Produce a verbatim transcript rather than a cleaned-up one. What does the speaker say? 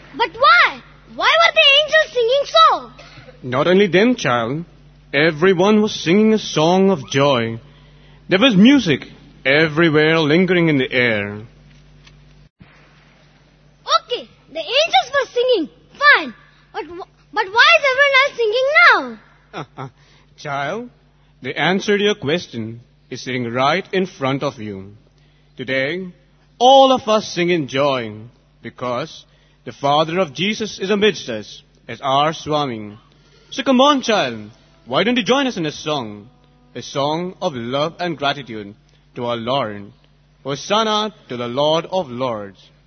But why? Why were the angels singing so? Not only them, child. Everyone was singing a song of joy. There was music everywhere lingering in the air. Okay, the angels were singing. Fine. But, but why is everyone else singing now? Child, the answer to your question is sitting right in front of you. Today, all of us sing in joy because the Father of Jesus is amidst us as our Swami. So come on, child. Why don't you join us in a song? A song of love and gratitude to our Lord. Hosanna to the Lord of Lords.